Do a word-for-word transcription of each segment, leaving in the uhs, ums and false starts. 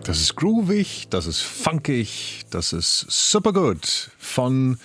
Das ist groovig, das ist funkig, das ist super gut. Von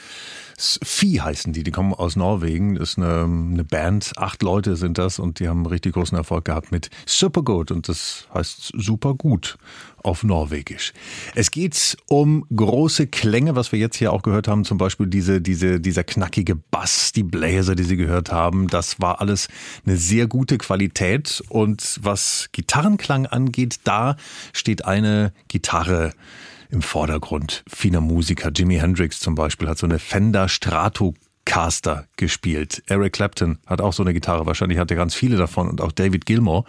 Fie heißen die, die kommen aus Norwegen. Das ist eine, eine Band, acht Leute sind das und die haben richtig großen Erfolg gehabt mit Super gut und das heißt super gut auf Norwegisch. Es geht um große Klänge, was wir jetzt hier auch gehört haben, zum Beispiel diese, diese, dieser knackige Bass, die Bläser, die Sie gehört haben, das war alles eine sehr gute Qualität und was Gitarrenklang angeht, da steht eine Gitarre im Vordergrund vieler Musiker. Jimi Hendrix zum Beispiel hat so eine Fender Stratocaster gespielt. Eric Clapton hat auch so eine Gitarre. Wahrscheinlich hat er ganz viele davon und auch David Gilmour.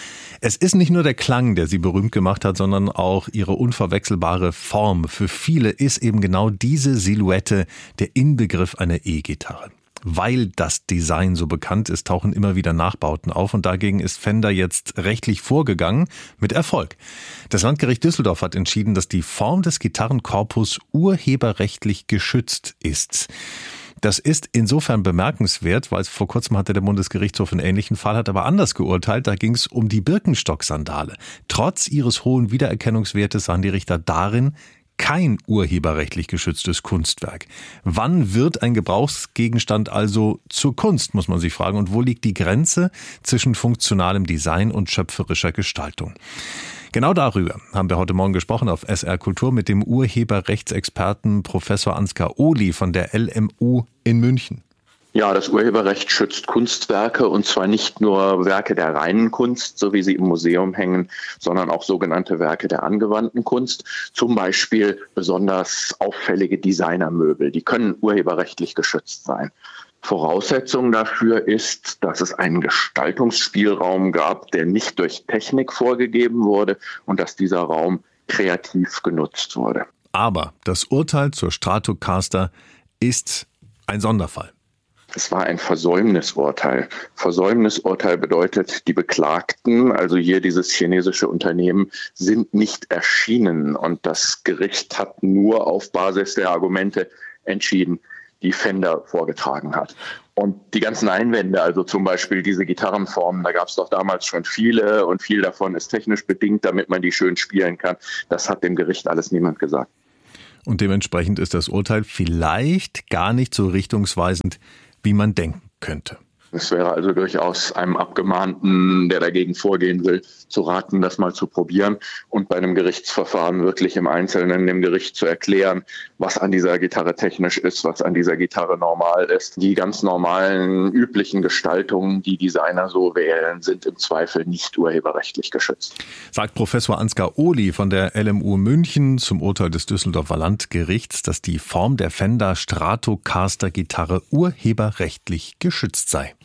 Es ist nicht nur der Klang, der sie berühmt gemacht hat, sondern auch ihre unverwechselbare Form. Für viele ist eben genau diese Silhouette der Inbegriff einer E-Gitarre. Weil das Design so bekannt ist, tauchen immer wieder Nachbauten auf und dagegen ist Fender jetzt rechtlich vorgegangen, mit Erfolg. Das Landgericht Düsseldorf hat entschieden, dass die Form des Gitarrenkorpus urheberrechtlich geschützt ist. Das ist insofern bemerkenswert, weil vor kurzem hatte der Bundesgerichtshof einen ähnlichen Fall, hat aber anders geurteilt. Da ging es um die Birkenstock-Sandale. Trotz ihres hohen Wiedererkennungswertes sahen die Richter darin kein urheberrechtlich geschütztes Kunstwerk. Wann wird ein Gebrauchsgegenstand also zur Kunst, muss man sich fragen. Und wo liegt die Grenze zwischen funktionalem Design und schöpferischer Gestaltung? Genau darüber haben wir heute Morgen gesprochen auf S R Kultur mit dem Urheberrechtsexperten Professor Ansgar Ohly von der L M U in München. Ja, das Urheberrecht schützt Kunstwerke und zwar nicht nur Werke der reinen Kunst, so wie sie im Museum hängen, sondern auch sogenannte Werke der angewandten Kunst. Zum Beispiel besonders auffällige Designermöbel, die können urheberrechtlich geschützt sein. Voraussetzung dafür ist, dass es einen Gestaltungsspielraum gab, der nicht durch Technik vorgegeben wurde und dass dieser Raum kreativ genutzt wurde. Aber das Urteil zur Stratocaster ist ein Sonderfall. Es war ein Versäumnisurteil. Versäumnisurteil bedeutet, die Beklagten, also hier dieses chinesische Unternehmen, sind nicht erschienen. Und das Gericht hat nur auf Basis der Argumente entschieden, die Fender vorgetragen hat. Und die ganzen Einwände, also zum Beispiel diese Gitarrenformen, da gab es doch damals schon viele und viel davon ist technisch bedingt, damit man die schön spielen kann. Das hat dem Gericht alles niemand gesagt. Und dementsprechend ist das Urteil vielleicht gar nicht so richtungsweisend, wie man denken könnte. Es wäre also durchaus einem Abgemahnten, der dagegen vorgehen will, zu raten, das mal zu probieren und bei einem Gerichtsverfahren wirklich im Einzelnen dem Gericht zu erklären, was an dieser Gitarre technisch ist, was an dieser Gitarre normal ist. Die ganz normalen, üblichen Gestaltungen, die Designer so wählen, sind im Zweifel nicht urheberrechtlich geschützt. Sagt Professor Ansgar Ohly von der L M U München zum Urteil des Düsseldorfer Landgerichts, dass die Form der Fender Stratocaster Gitarre urheberrechtlich geschützt sei.